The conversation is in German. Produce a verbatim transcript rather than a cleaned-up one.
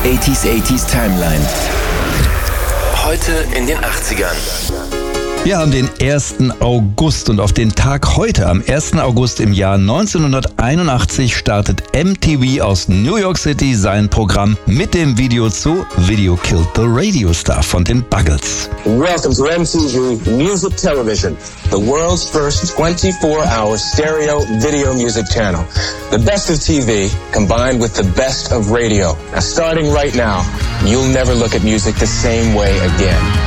achtziger achtziger Timeline. Heute in den achtzigern. Wir haben den ersten August und auf den Tag heute, am ersten August im Jahr neunzehnhunderteinundachtzig, startet M T V aus New York City sein Programm mit dem Video zu Video Killed the Radio Star von den Buggles. Welcome to M T V Music Television, the world's first twenty-four hour stereo video music channel. The best of T V combined with the best of radio. Now starting right now, you'll never look at music the same way again.